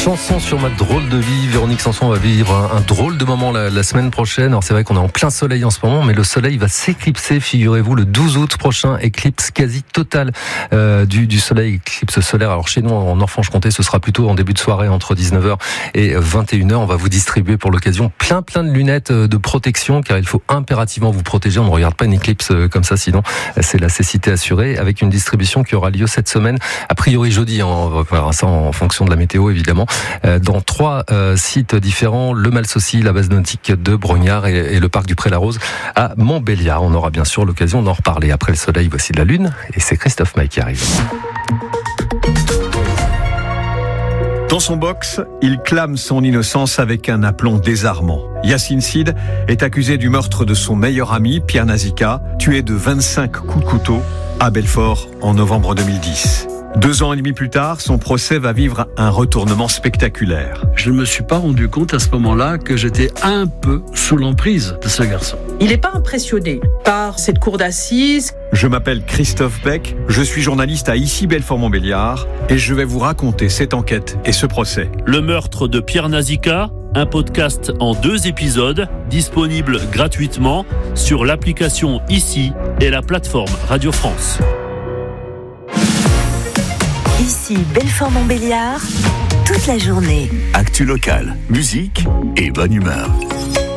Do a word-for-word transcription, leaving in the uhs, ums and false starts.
Chanson sur ma drôle de vie. Véronique Sanson va vivre un, un drôle de moment la, la semaine prochaine. Alors c'est vrai qu'on est en plein soleil en ce moment, mais le soleil va s'éclipser, figurez-vous, le douze août prochain. Éclipse quasi totale euh, du, du soleil, éclipse solaire. Alors chez nous en Nord-Franche-Comté, ce sera plutôt en début de soirée entre dix-neuf heures et vingt et une heures. On va vous distribuer pour l'occasion plein plein de lunettes de protection, car il faut impérativement vous protéger. On ne regarde pas une éclipse comme ça, sinon c'est la cécité assurée, avec une distribution qui aura lieu cette semaine, a priori jeudi, hein, on va voir ça en fonction de la météo évidemment, dans trois euh, sites différents, le Malsaucy, la base nautique de Brognard et, et le parc du Pré-la-Rose à Montbéliard. On aura bien sûr l'occasion d'en reparler. Après le soleil, voici de la lune, et c'est Christophe Maé qui arrive. Dans son box, il clame son innocence avec un aplomb désarmant. Yacine Sid est accusé du meurtre de son meilleur ami, Pierre Nazika, tué de vingt-cinq coups de couteau à Belfort en novembre deux mille dix. Deux ans et demi plus tard, son procès va vivre un retournement spectaculaire. Je ne me suis pas rendu compte à ce moment-là que j'étais un peu sous l'emprise de ce garçon. Il n'est pas impressionné par cette cour d'assises. Je m'appelle Christophe Beck, je suis journaliste à Ici Belfort-Montbéliard et je vais vous raconter cette enquête et ce procès. Le meurtre de Pierre Nazika, un podcast en deux épisodes, disponible gratuitement sur l'application Ici et la plateforme Radio France. Ici Belfort-Montbéliard, toute la journée. Actu locale, musique et bonne humeur.